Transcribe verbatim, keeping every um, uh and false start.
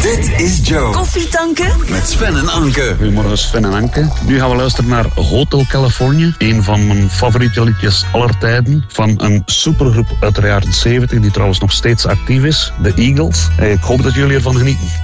Dit is Joe. Koffie tanken? Met Sven en Anke. Goedemorgen Sven en Anke. Nu gaan we luisteren naar Hotel California. Een van mijn favoriete liedjes aller tijden. Van een supergroep uit de jaren zeventig die trouwens nog steeds actief is. De Eagles. Ik hoop dat jullie ervan genieten.